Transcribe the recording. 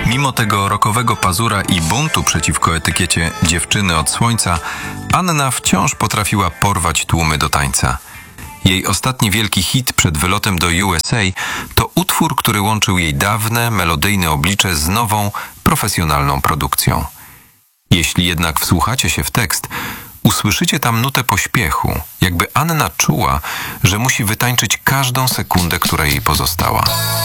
Mimo tego rockowego pazura i buntu przeciwko etykiecie dziewczyny od słońca, Anna wciąż potrafiła porwać tłumy do tańca. Jej ostatni wielki hit przed wylotem do USA to utwór, który łączył jej dawne, melodyjne oblicze z nową, profesjonalną produkcją. Jeśli jednak wsłuchacie się w tekst, usłyszycie tam nutę pośpiechu, jakby Anna czuła, że musi wytańczyć każdą sekundę, która jej pozostała.